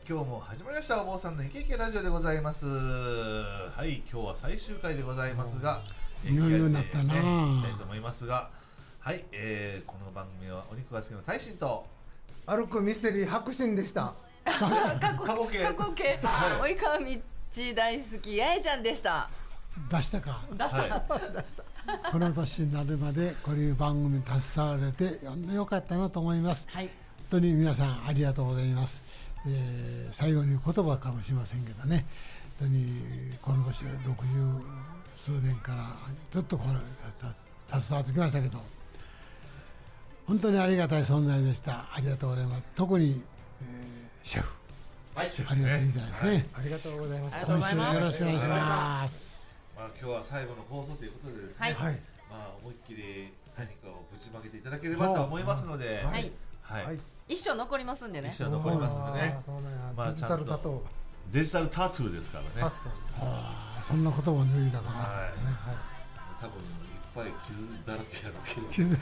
今日も始まりましたお坊さんのイケイケラジオでございます。はい、今日は最終回でございますが、 いよいよになったな、 いきたいと思いますが、はい、この番組はお肉が好きの大臣と歩くミステリー白真でした。 過去形、 はい、及川みち大好き八重ちゃんでした。 出したか出した、 はい、この年になるまでこういう番組に携われて読んでよかったなと思います、はい、本当に皆さんありがとうございます。最後に言葉かもしれませんけどね、本当にこの年60数年からずっとこれ携わってきましたけど、本当にありがたい存在でした。ありがとうございます。特に、シェフ、はい、ありがとうございますね、はい、 ありがとうございました。 今週よろしくお願いします。 まあ、今日は最後の放送ということでですね、はい、まあ、思いっきり何かをぶちまけていただければと思いますので、 はい、はい、一生残りますんでね。 一生残りますんでね。 まあ、デジタルタトゥー、 デジタルタトゥーですからね。 そんな言葉を抜いたかな、 はい、多分いっぱい傷だらけやろうけど、傷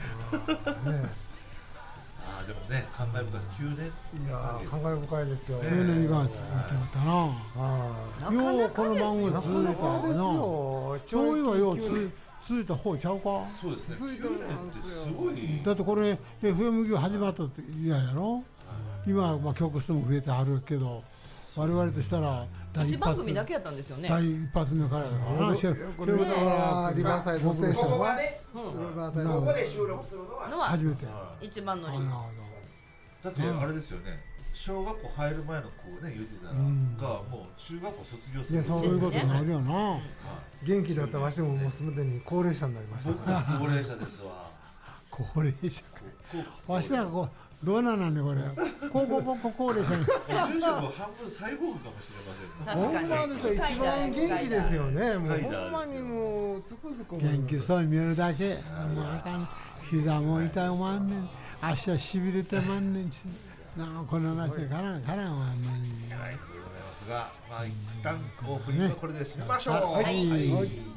でもね、感慨深い9年、 いや感慨深いですよ。 9年が続いておったな。ようこの番組続いたよな。そういえばよう続いた方ちゃうか。 そうですね、9年ってすごい。 だってこれ FM 業始まったって嫌やろ。今は曲数も増えてはるけど、我々としたら 1番組だけやったんですよね。 第一発目からだからな。 これはリバーサイドステーションはここで収録するのは初めて。 一番乗り。 だってあれですよね、小学校入る前の子ね言ってたらがもう中学校卒業する。 そういうことになるよな。 元気だったわしももうすでに高齢者になりました。 僕は高齢者ですわ。 高齢者か。わしなんかこうどうなんでこれ。高齢者に。 住所も半分サイボーグかもしれません。 確かに。 一番元気ですよね。もうほんまにもうつくづく元気そうに見えるだけ。もうあかん。膝も痛まんねん。足はしびれてまんねん。この話でからんあんまり。 はい、ということでございますが、まあ一旦オープニングはこれで締めましょう。 はい。